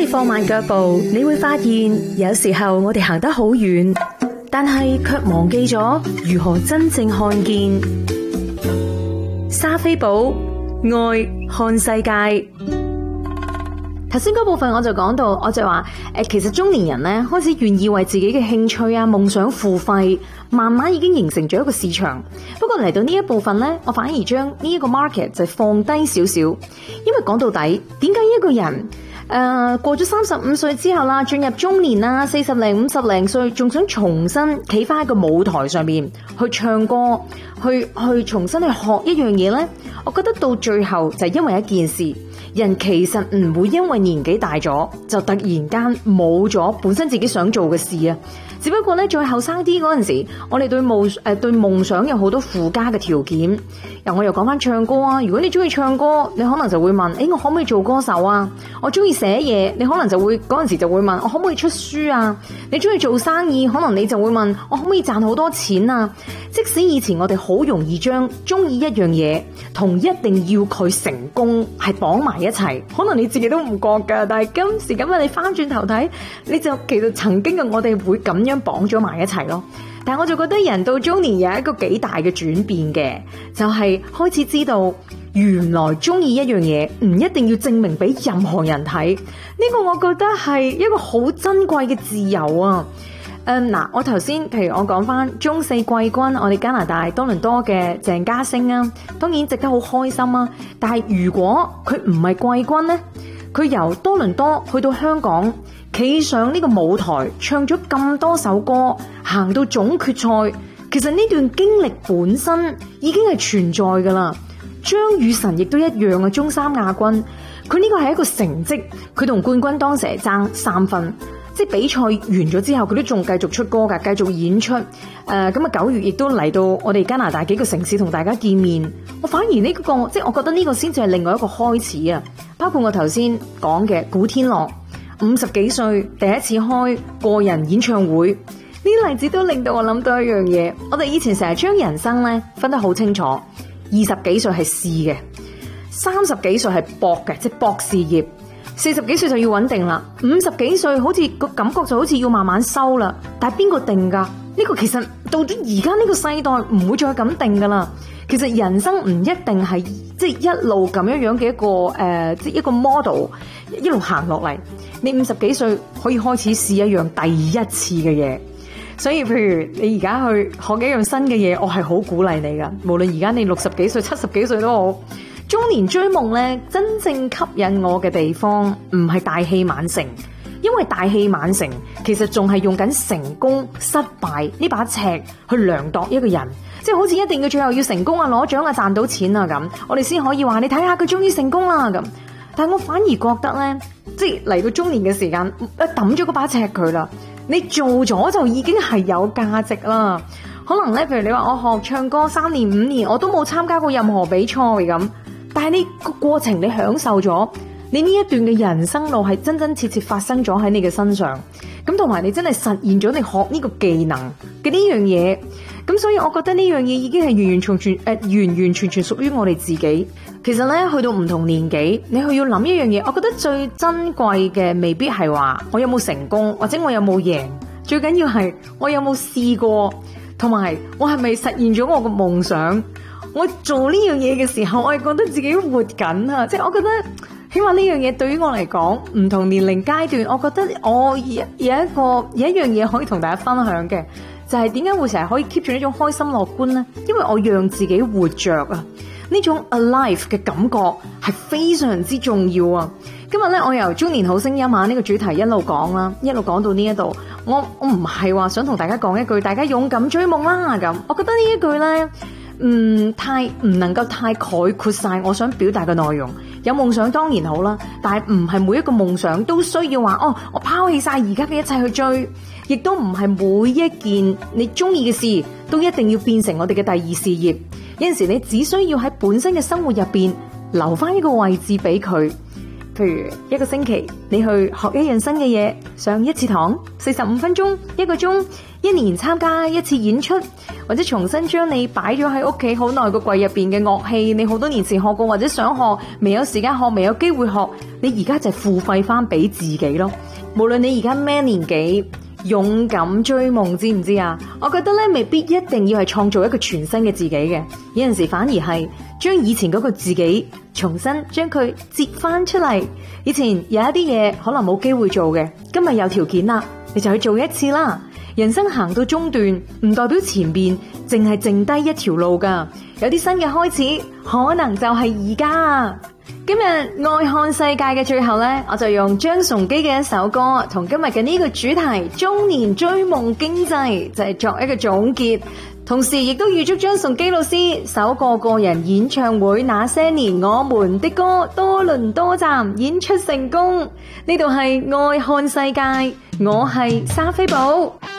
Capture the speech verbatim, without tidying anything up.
你放慢腳步，你會發現有時候我哋行得好遠，但係卻忘記咗如何真正看見。莎菲寶愛看世界。頭先嗰部分我就講到，我就話誒，其實中年人咧開始願意為自己嘅興趣啊、夢想付費，慢慢已經形成咗一個市場。不過嚟到呢一部分咧，我反而將呢一個 market 就放低少少，因為講到底，點解一個人誒、呃、過咗三十五歲之後啦，進入中年啦，四十零、五十零歲，仲想重新企翻喺個舞台上面去唱歌，去去重新去學一樣嘢咧？我覺得到最後就係因為一件事。人其實唔會因為年紀大咗就突然間冇咗本身自己想做嘅事啊！只不過咧，再後生啲嗰陣時，我哋對夢誒、呃、對夢想有好多附加嘅條件。又我又講翻唱歌啊！如果你中意唱歌，你可能就會問：誒，我可唔可以做歌手啊？我中意寫嘢，你可能就會嗰陣時就會問：我可唔可以出書啊？你中意做生意，可能你就會問：我可唔可以賺好多錢啊？即使以前我哋好容易將中意一樣嘢同一定要佢成功係綁埋一齊，可能你自己都唔覺㗎。但係今時今日你翻轉頭睇，你就其實曾經嘅我哋會咁樣綁咗埋一齊咯。但係我就覺得人到中年有一個幾大嘅轉變嘅，就係開始知道原來中意一樣嘢唔一定要證明俾任何人睇。呢個我覺得係一個好珍貴嘅自由啊！誒，嗱，我頭先譬如我講翻中四季軍，我哋加拿大多倫多嘅鄭嘉星啊，當然值得好開心啊！但係如果佢唔係季軍呢，佢由多倫多去到香港，企上呢個舞台，唱咗咁多首歌，行到總決賽，其實呢段經歷本身已經係存在噶啦。張雨晨亦都一樣啊，中三亞軍，佢呢個係一個成績，佢同冠軍當時係爭三分。即係比賽完咗之後，佢都仲繼續出歌噶，繼續演出。誒、呃，咁啊九月亦都嚟到我哋加拿大幾個城市同大家見面。我反而呢、這個，即係我覺得呢個先至係另外一個開始啊！包括我頭先講嘅古天樂，五十幾歲第一次開個人演唱會，呢啲例子都令到我諗到一樣嘢。我哋以前成日將人生咧分得好清楚，二十幾歲係試嘅，三十幾歲係搏嘅，即係搏事業。四十幾歲就要穩定啦，五十幾歲好似個感覺就好似要慢慢收啦。但係邊個定噶？呢個其實到咗而家呢個世代唔會再咁定噶啦。其實人生唔一定係即係一路咁樣樣嘅一個誒，即係一個 model 一路行落嚟。你五十幾歲可以開始試一樣第一次嘅嘢。所以譬如你而家去學幾樣新嘅嘢，我係好鼓勵你噶。無論而家你六十幾歲、七十幾歲都好。中年追夢咧，真正吸引我嘅地方唔係大器晚成，因為大器晚成其實仲係用緊成功失敗呢把尺去量度一個人，即係好似一定要最後要成功啊、攞獎啊、賺到錢啊咁，我哋先可以話你睇下佢終於成功啦咁。但係我反而覺得咧，即係嚟到中年嘅時間，一抌咗嗰把尺佢啦，你做咗就已經係有價值啦。可能咧，譬如你話我學唱歌三年五年，我都冇參加過任何比賽咁。但係呢個過程你享受咗，你呢一段嘅人生路係真真切切發生咗喺你嘅身上，咁同埋你真係實現咗你學呢個技能嘅呢樣嘢，咁所以我覺得呢樣嘢已經係完完全全誒、呃、完完全全屬於我哋自己。其實咧，去到唔同年紀，你去要諗一樣嘢，我覺得最珍貴嘅未必係話我有冇成功或者我有冇贏，最緊要係我有冇試過，同埋我係咪實現咗我嘅夢想。我做呢樣嘢嘅時候，我係覺得自己活緊啊！即係我覺得，起碼呢樣嘢對於我嚟講，唔同年齡階段，我覺得我有有一個有一樣嘢可以同大家分享嘅，就係點解會成日可以 keep 住呢種開心樂觀呢？因為我讓自己活着啊！呢種 alive 嘅感覺係非常之重要啊！今日咧，我由中年好聲音啊呢個主題一路講啦，一路講到呢一度，我我唔係話想同大家講一句，大家勇敢追夢啦咁，我覺得呢一句咧。嗯，太唔能夠太概括晒我想表達嘅內容。有夢想當然好啦，但係唔係每一個夢想都需要話哦，我拋棄晒而家嘅一切去追，亦都唔係每一件你中意嘅事都一定要變成我哋嘅第二事業。有陣時你只需要喺本身嘅生活入邊留翻一個位置俾佢。 譬如一個星期你去學一樣新嘅嘢，上一次堂，四十五分鐘，一個鐘，一年參加一次演出，或者重新將你擺咗喺屋企好耐個櫃入邊嘅樂器，你好多年前學過或者想學，未有時間學，未有機會學，你而家就付費翻俾自己咯。無論你而家咩年紀，勇敢追夢，知唔知啊？我覺得咧，未必一定要係創造一個全新嘅自己嘅，有陣時反而係將以前嗰個自己重新將佢接翻出嚟。以前有一啲嘢可能冇機會做嘅，今日有條件啦，你就去做一次啦。人生行到中段，唔代表前邊淨係剩低一條路噶，有啲新嘅開始，可能就係而家。今日愛看世界嘅最後呢，我就用張崇基嘅一首歌同今日嘅呢個主題中年追夢經濟就係作一個總結，同時亦都預祝張崇基老師首個個人演唱會那些年我們的歌多倫多站演出成功。呢度係愛看世界，我係莎菲寶。